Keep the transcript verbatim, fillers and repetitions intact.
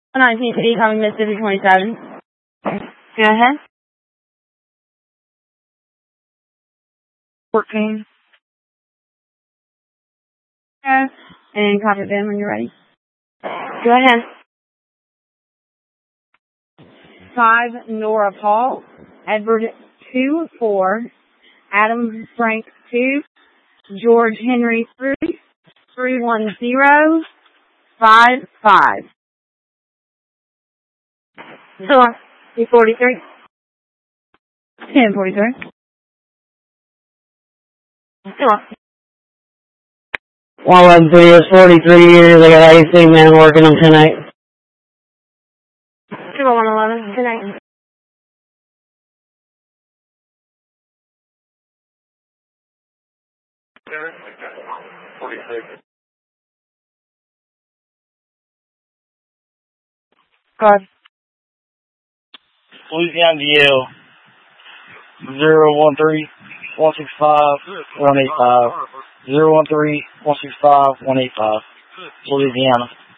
nineteenth, incoming Mississippi twenty-seven. Go ahead. fourteen. Go. And copy them when you're ready. Go ahead. Five, Nora Paul. Edward, two, four. Adam Frank, two. George Henry, three. Three, one, zero. Five, five. So, two forty-three. ten forty-three. one eleven three is forty-three years. I got eighteen men working them tonight. one eleven tonight. forty-six. God. Louisiana D L. zero one three, one six five, one eight five. zero one three, one six five, one eight five. Louisiana.